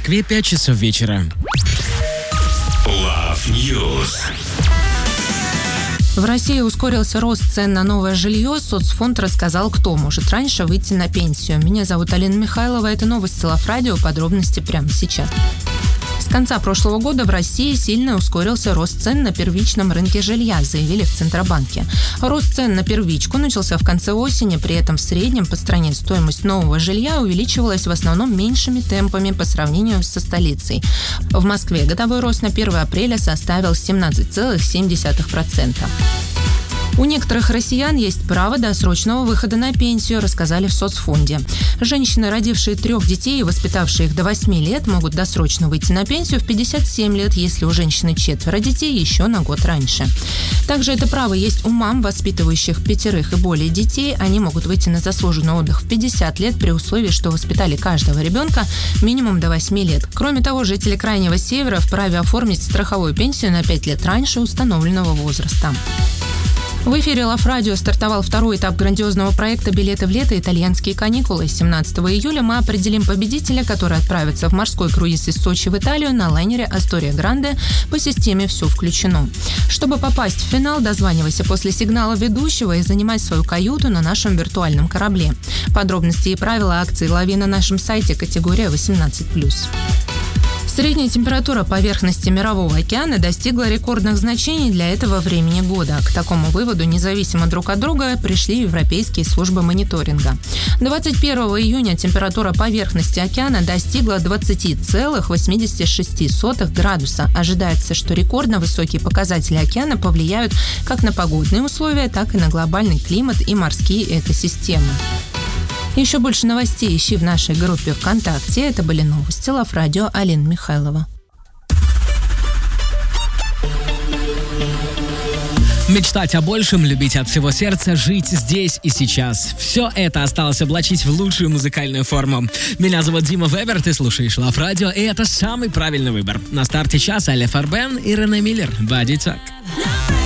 Москве 5 часов вечера. Love News. В России ускорился рост цен на новое жилье. Соцфонд рассказал, кто может раньше выйти на пенсию. Меня зовут Алина Михайлова. Это новости Love Radio. Подробности прямо сейчас. С конца прошлого года в России сильно ускорился рост цен на первичном рынке жилья, заявили в Центробанке. Рост цен на первичку начался в конце осени, при этом в среднем по стране стоимость нового жилья увеличивалась в основном меньшими темпами по сравнению со столицей. В Москве годовой рост на 1 апреля составил 17,7%. У некоторых россиян есть право досрочного выхода на пенсию, рассказали в соцфонде. Женщины, родившие 3 детей и воспитавшие их до 8 лет, могут досрочно выйти на пенсию в 57 лет, если у женщины 4 детей, еще на год раньше. Также это право есть у мам, воспитывающих 5 и более детей. Они могут выйти на заслуженный отдых в 50 лет при условии, что воспитали каждого ребенка минимум до 8 лет. Кроме того, жители Крайнего Севера вправе оформить страховую пенсию на 5 лет раньше установленного возраста. В эфире Love Radio стартовал второй этап грандиозного проекта «Билеты в лето. Итальянские каникулы». 17 июля мы определим победителя, который отправится в морской круиз из Сочи в Италию на лайнере «Астория Гранде» по системе «Все включено». Чтобы попасть в финал, дозванивайся после сигнала ведущего и занимай свою каюту на нашем виртуальном корабле. Подробности и правила акции лови на нашем сайте, категория 18+. Средняя температура поверхности Мирового океана достигла рекордных значений для этого времени года. К такому выводу независимо друг от друга пришли европейские службы мониторинга. 21 июня температура поверхности океана достигла 20,86 градуса. Ожидается, что рекордно высокие показатели океана повлияют как на погодные условия, так и на глобальный климат и морские экосистемы. Еще больше новостей ищи в нашей группе ВКонтакте. Это были новости Love Radio, Алина Михайлова. Мечтать о большем, любить от всего сердца, жить здесь и сейчас. Все это осталось облачить в лучшую музыкальную форму. Меня зовут Дима Вебер, ты слушаешь Love Radio, и это самый правильный выбор. На старте часа Аля Фарбен и Рене Миллер. Бади так.